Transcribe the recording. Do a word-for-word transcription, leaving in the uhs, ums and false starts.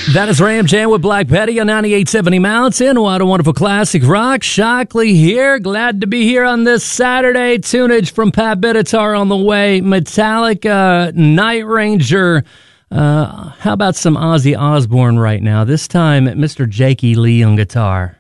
That is Ram Jam with Black Betty on ninety-eight seventy Mountain. What a wonderful classic rock. Shockley here. Glad to be here on this Saturday. Tunage from Pat Benatar on the way. Metallica, Night Ranger. Uh, how about some Ozzy Osbourne right now? This time, Mister Jakey Lee on guitar.